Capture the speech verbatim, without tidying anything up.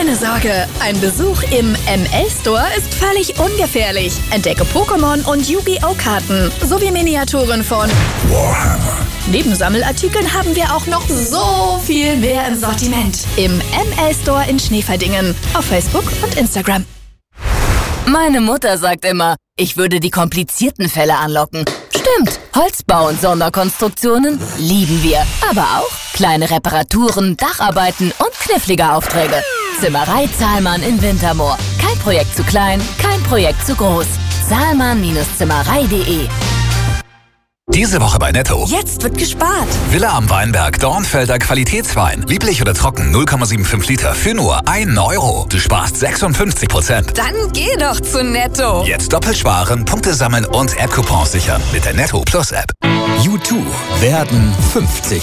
Keine Sorge, ein Besuch im M L-Store ist völlig ungefährlich. Entdecke Pokémon und Yu-Gi-Oh! Karten sowie Miniaturen von Warhammer. Neben Sammelartikeln haben wir auch noch so viel mehr im Sortiment. Im M L-Store in Schneeverdingen, auf Facebook und Instagram. Meine Mutter sagt immer, ich würde die komplizierten Fälle anlocken. Stimmt, Holzbau und Sonderkonstruktionen lieben wir. Aber auch kleine Reparaturen, Dacharbeiten und knifflige Aufträge. Zimmerei Zahlmann in Wintermoor. Kein Projekt zu klein, kein Projekt zu groß. zahlmann Zimmerei punkt de. Diese Woche bei Netto. Jetzt wird gespart. Villa am Weinberg, Dornfelder Qualitätswein. Lieblich oder trocken, null Komma fünfundsiebzig Liter für nur einen Euro. Du sparst sechsundfünfzig Prozent. Dann geh doch zu Netto. Jetzt doppelt sparen, Punkte sammeln und App-Coupons sichern mit der Netto Plus App. U zwei werden fünfzig.